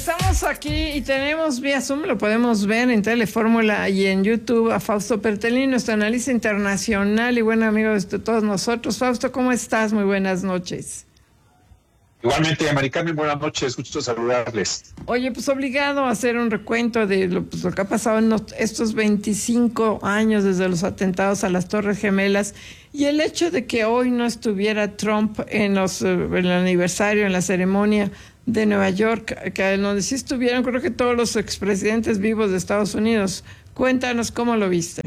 Estamos aquí y tenemos vía Zoom, lo podemos ver en Telefórmula y en YouTube, a Fausto Pertolini, nuestro analista internacional y buen amigo de todos nosotros. Fausto, ¿cómo estás? Muy buenas noches. Igualmente, Mari Carmen, buenas noches, gusto saludarles. Oye, pues obligado a hacer un recuento de lo que ha pasado en estos 25 años desde los atentados a las Torres Gemelas y el hecho de que hoy no estuviera Trump en el aniversario, en la ceremonia de Nueva York, que donde sí estuvieron creo que todos los expresidentes vivos de Estados Unidos. Cuéntanos cómo lo viste.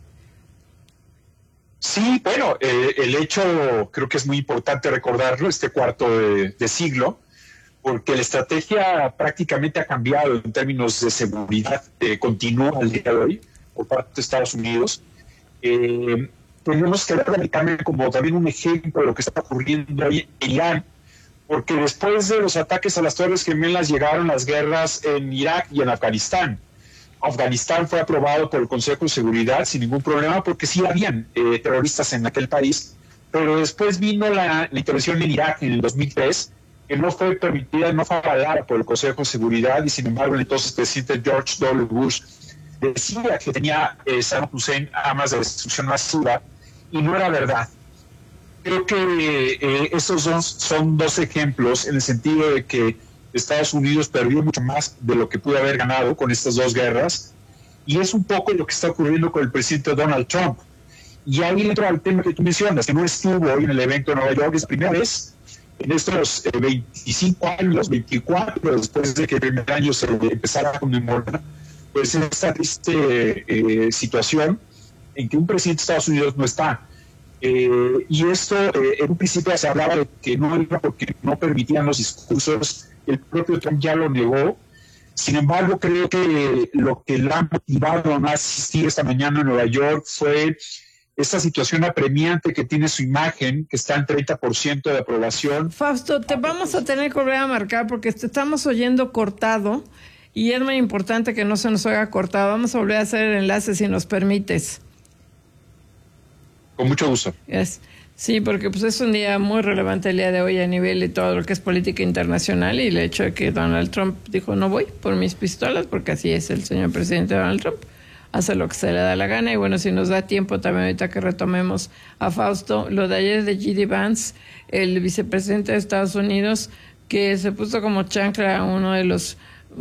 Sí, bueno, el hecho creo que es muy importante recordarlo, este cuarto de siglo, porque la estrategia prácticamente ha cambiado en términos de seguridad, continúa al día de hoy por parte de Estados Unidos. Tenemos que ver como también un ejemplo de lo que está ocurriendo hoy en Irán, porque después de los ataques a las Torres Gemelas llegaron las guerras en Irak y en Afganistán. Afganistán fue aprobado por el Consejo de Seguridad sin ningún problema porque sí habían terroristas en aquel país, pero después vino la intervención en Irak en el 2003, que no fue permitida, no fue avalada por el Consejo de Seguridad, y sin embargo el entonces presidente George W. Bush decía que tenía Saddam Hussein armas de destrucción masiva, y no era verdad. Creo que esos son dos ejemplos en el sentido de que Estados Unidos perdió mucho más de lo que pudo haber ganado con estas dos guerras, y es un poco lo que está ocurriendo con el presidente Donald Trump. Y ahí entra el tema que tú mencionas, que no estuvo hoy en el evento de Nueva York, es la primera vez en estos 25 años, 24, después de que el primer año se empezara a conmemorar, pues esta triste situación en que un presidente de Estados Unidos no está. Y esto, en un principio se hablaba de que no era porque no permitían los discursos, el propio Trump ya lo negó. Sin embargo, creo que lo que le ha motivado a no asistir esta mañana en Nueva York fue esta situación apremiante que tiene su imagen, que está en 30% de aprobación. Fausto, te vamos a tener que volver a marcar porque te estamos oyendo cortado y es muy importante que no se nos oiga cortado. Vamos a volver a hacer el enlace si nos permites. Con mucho gusto. Yes. Sí, porque pues es un día muy relevante el día de hoy a nivel de todo lo que es política internacional, y el hecho de que Donald Trump dijo no voy por mis pistolas, porque así es el señor presidente Donald Trump, hace lo que se le da la gana. Y bueno, si nos da tiempo también ahorita que retomemos a Fausto, lo de ayer de J.D. Vance, el vicepresidente de Estados Unidos, que se puso como chancla a uno de los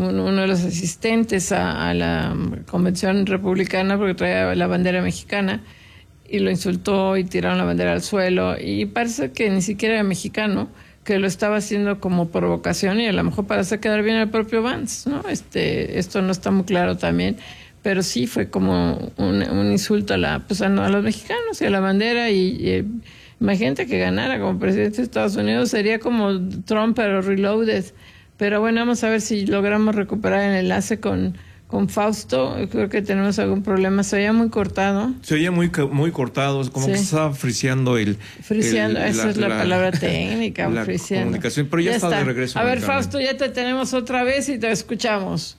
asistentes a la convención republicana porque traía la bandera mexicana, y lo insultó y tiraron la bandera al suelo, y parece que ni siquiera era mexicano, que lo estaba haciendo como provocación y a lo mejor para hacer quedar bien al propio Vance, ¿no? Esto no está muy claro también, pero sí fue como un insulto a los mexicanos y a la bandera, y imagínate que ganara como presidente de Estados Unidos, sería como Trump pero reloaded. Pero bueno, vamos a ver si logramos recuperar el enlace con Fausto. Creo que tenemos algún problema. Se oía muy cortado. Se oía muy cortado, como que se estaba friseando esa es la palabra técnica, la friseando. Comunicación, pero ya está de regreso. A ver, Fausto, ya te tenemos otra vez y te escuchamos.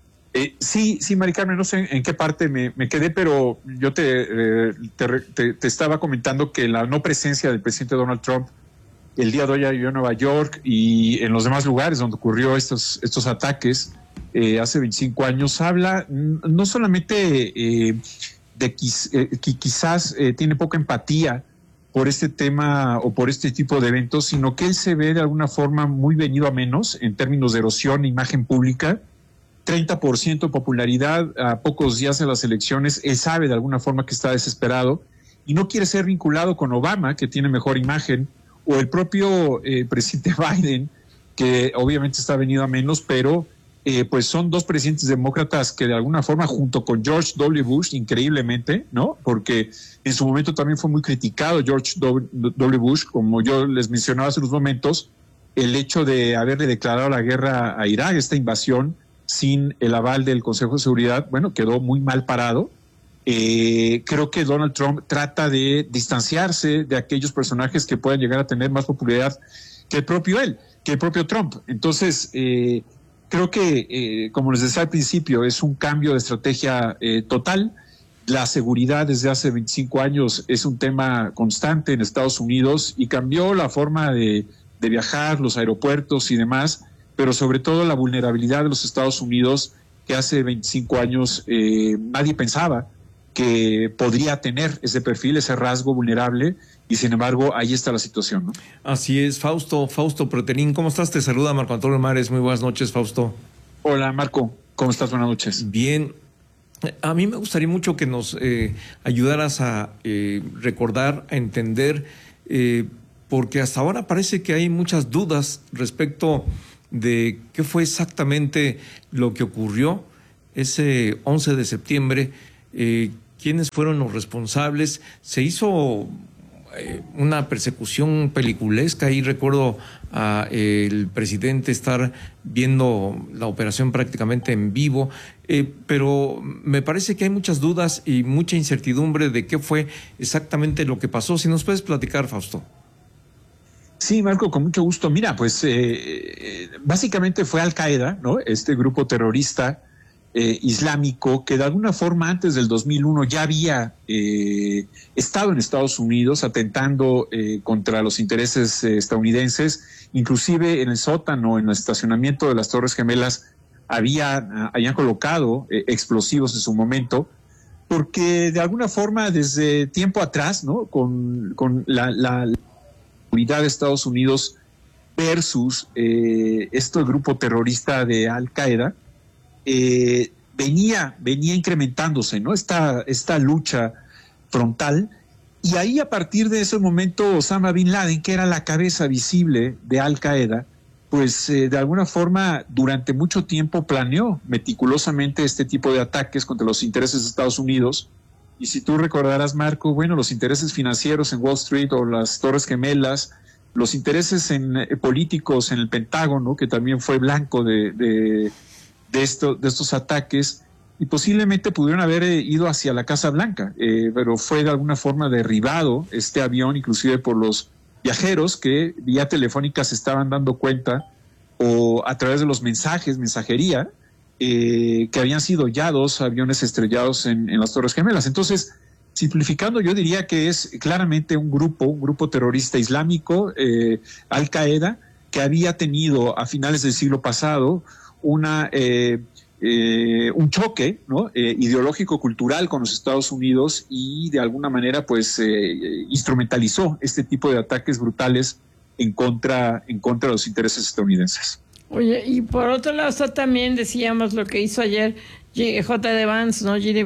Sí, Mari Carmen, no sé en qué parte me quedé, pero yo te estaba comentando que la no presencia del presidente Donald Trump el día de hoy en Nueva York y en los demás lugares donde ocurrió estos ataques hace 25 años, habla no solamente de que quizás tiene poca empatía por este tema o por este tipo de eventos, sino que él se ve de alguna forma muy venido a menos en términos de erosión de imagen pública. 30% de popularidad a pocos días de las elecciones. Él sabe de alguna forma que está desesperado y no quiere ser vinculado con Obama, que tiene mejor imagen, o el propio presidente Biden, que obviamente está venido a menos, pero pues son dos presidentes demócratas que de alguna forma, junto con George W. Bush, increíblemente, ¿no? Porque en su momento también fue muy criticado George W. Bush, como yo les mencionaba hace unos momentos, el hecho de haberle declarado la guerra a Irak, esta invasión, sin el aval del Consejo de Seguridad, bueno, quedó muy mal parado. Creo que Donald Trump trata de distanciarse de aquellos personajes que puedan llegar a tener más popularidad que el propio él, que el propio Trump. Entonces, creo que, como les decía al principio, es un cambio de estrategia total. La seguridad desde hace 25 años es un tema constante en Estados Unidos y cambió la forma de viajar, los aeropuertos y demás, pero sobre todo la vulnerabilidad de los Estados Unidos, que hace 25 años nadie pensaba que podría tener ese perfil, ese rasgo vulnerable, y sin embargo ahí está la situación, ¿no? Así es. Fausto Pretelín, ¿cómo estás? Te saluda Marco Antonio Mares. Muy buenas noches, Fausto. Hola, Marco, ¿cómo estás? Buenas noches. Bien. A mí me gustaría mucho que nos ayudaras a recordar, a entender, porque hasta ahora parece que hay muchas dudas respecto de qué fue exactamente lo que ocurrió ese 11 de septiembre, quiénes fueron los responsables. Se hizo una persecución peliculesca y recuerdo a el presidente estar viendo la operación prácticamente en vivo, pero me parece que hay muchas dudas y mucha incertidumbre de qué fue exactamente lo que pasó. Si nos puedes platicar, Fausto. Sí, Marco, con mucho gusto. Mira, pues básicamente fue Al-Qaeda, ¿no? Este grupo terrorista islámico que de alguna forma antes del 2001 ya había estado en Estados Unidos atentando contra los intereses estadounidenses, inclusive en el sótano, en el estacionamiento de las Torres Gemelas habían colocado explosivos en su momento, porque de alguna forma desde tiempo atrás, ¿no? Con la unidad de Estados Unidos versus este grupo terrorista de Al-Qaeda, venía incrementándose, ¿no? Esta lucha frontal, y ahí a partir de ese momento Osama Bin Laden, que era la cabeza visible de Al-Qaeda, pues de alguna forma durante mucho tiempo planeó meticulosamente este tipo de ataques contra los intereses de Estados Unidos. Y si tú recordarás, Marco, bueno, los intereses financieros en Wall Street o las Torres Gemelas, los intereses políticos en el Pentágono, que también fue blanco de estos ataques, y posiblemente pudieron haber ido hacia la Casa Blanca, pero fue de alguna forma derribado este avión, inclusive por los viajeros que vía telefónica se estaban dando cuenta, o a través de los mensajería, que habían sido ya 2 aviones estrellados en las Torres Gemelas. Entonces, simplificando, yo diría que es claramente un grupo terrorista islámico, Al-Qaeda, que había tenido a finales del siglo pasado un choque, ¿no? Ideológico-cultural con los Estados Unidos, y de alguna manera pues instrumentalizó este tipo de ataques brutales en contra de los intereses estadounidenses. Oye, y por otro lado está también, decíamos, lo que hizo ayer J.D. Vance, ¿no? J.D.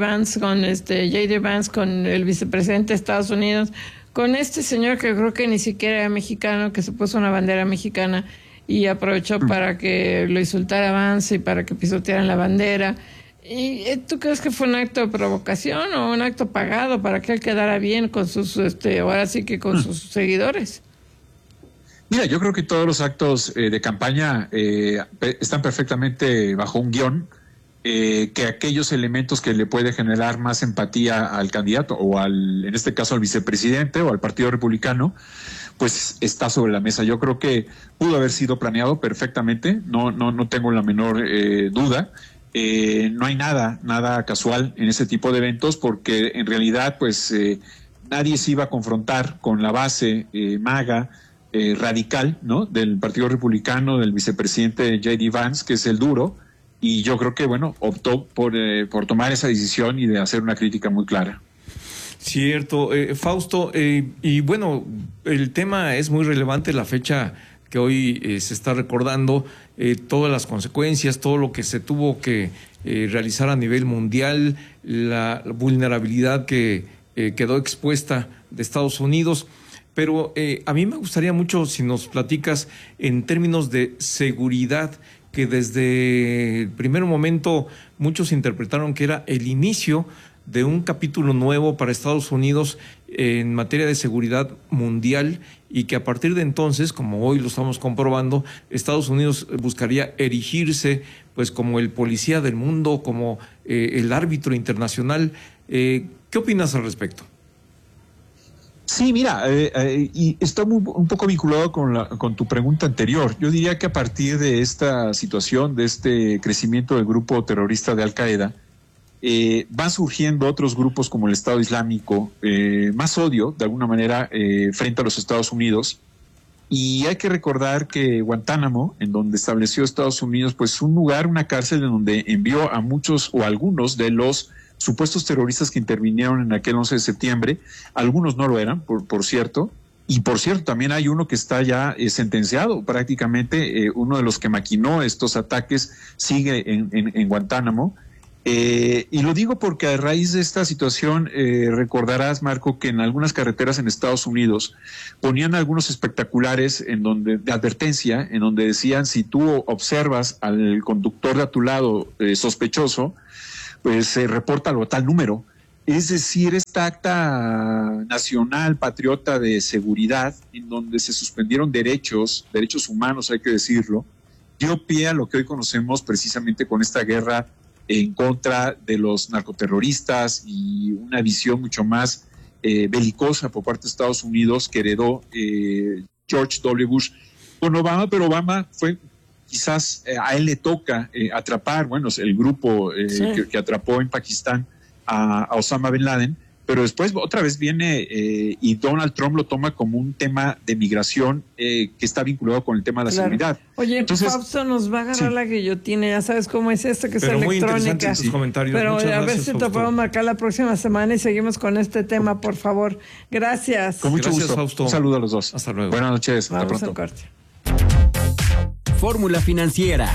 Vance con el vicepresidente de Estados Unidos, con este señor que creo que ni siquiera era mexicano, que se puso una bandera mexicana y aprovechó para que lo insultara Vance y para que pisotearan la bandera. ¿Y tú crees que fue un acto de provocación o un acto pagado para que él quedara bien con sus, ahora sí que con sus seguidores? Mira, yo creo que todos los actos de campaña están perfectamente bajo un guión, que aquellos elementos que le puede generar más empatía al candidato o en este caso al vicepresidente o al Partido Republicano, pues está sobre la mesa. Yo creo que pudo haber sido planeado perfectamente, no tengo la menor duda. No hay nada casual en ese tipo de eventos, porque en realidad pues nadie se iba a confrontar con la base MAGA radical, ¿no? Del Partido Republicano, del vicepresidente J.D. Vance, que es el duro, y yo creo que, bueno, optó por tomar esa decisión y de hacer una crítica muy clara. Cierto, Fausto, y bueno, el tema es muy relevante, la fecha que hoy se está recordando, todas las consecuencias, todo lo que se tuvo que realizar a nivel mundial, la vulnerabilidad que quedó expuesta de Estados Unidos. Pero a mí me gustaría mucho si nos platicas en términos de seguridad, que desde el primer momento muchos interpretaron que era el inicio de un capítulo nuevo para Estados Unidos en materia de seguridad mundial, y que a partir de entonces, como hoy lo estamos comprobando, Estados Unidos buscaría erigirse pues como el policía del mundo, como el árbitro internacional. ¿Qué opinas al respecto? Sí, mira, y está un poco vinculado con tu pregunta anterior. Yo diría que a partir de esta situación, de este crecimiento del grupo terrorista de Al-Qaeda, van surgiendo otros grupos como el Estado Islámico, más odio, de alguna manera, frente a los Estados Unidos, Y hay que recordar que Guantánamo, en donde estableció Estados Unidos, pues un lugar, una cárcel en donde envió a muchos o algunos de los supuestos terroristas que intervinieron en aquel 11 de septiembre, algunos no lo eran, por cierto, y por cierto también hay uno que está ya sentenciado prácticamente, uno de los que maquinó estos ataques sigue en Guantánamo. Y lo digo porque a raíz de esta situación recordarás, Marco, que en algunas carreteras en Estados Unidos ponían algunos espectaculares en donde de advertencia, en donde decían: si tú observas al conductor de a tu lado sospechoso, pues repórtalo a tal número. Es decir, esta acta nacional patriota de seguridad, en donde se suspendieron derechos humanos, hay que decirlo, dio pie a lo que hoy conocemos precisamente con esta guerra en contra de los narcoterroristas y una visión mucho más belicosa por parte de Estados Unidos que heredó George W. Bush con Obama, pero Obama fue, quizás a él le toca atrapar, bueno, el grupo que atrapó en Pakistán a Osama Bin Laden, pero después otra vez viene y Donald Trump lo toma como un tema de migración que está vinculado con el tema de la seguridad. Oye, entonces, Fausto nos va a agarrar la guillotina, ya sabes cómo es esto, que pero es muy electrónica. Sus comentarios. Pero muchas gracias, ver si te podemos marcar la próxima semana y seguimos con este tema, por favor. Gracias. Con mucho gusto, Fausto. Un saludo a los dos. Hasta luego. Buenas noches. Vamos hasta pronto. al corte. Fórmula Financiera.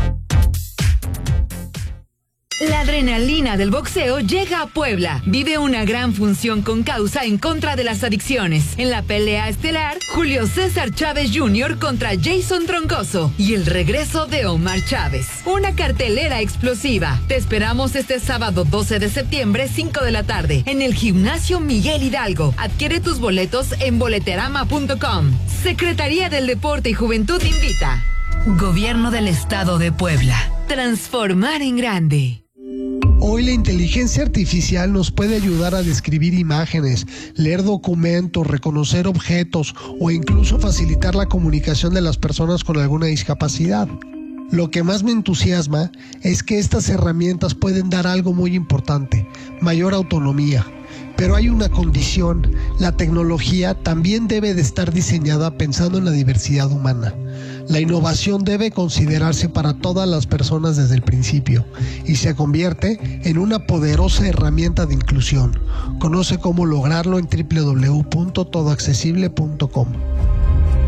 La adrenalina del boxeo llega a Puebla. Vive una gran función con causa en contra de las adicciones. En la pelea estelar, Julio César Chávez Jr. contra Jason Troncoso y el regreso de Omar Chávez. Una cartelera explosiva. Te esperamos este sábado 12 de septiembre, 5 de la tarde, en el Gimnasio Miguel Hidalgo. Adquiere tus boletos en boleterama.com. Secretaría del Deporte y Juventud invita. Gobierno del Estado de Puebla. Transformar en grande. Hoy la inteligencia artificial nos puede ayudar a describir imágenes, leer documentos, reconocer objetos o incluso facilitar la comunicación de las personas con alguna discapacidad. Lo que más me entusiasma es que estas herramientas pueden dar algo muy importante: mayor autonomía. Pero hay una condición: la tecnología también debe de estar diseñada pensando en la diversidad humana. La innovación debe considerarse para todas las personas desde el principio y se convierte en una poderosa herramienta de inclusión. Conoce cómo lograrlo en www.todoaccesible.com.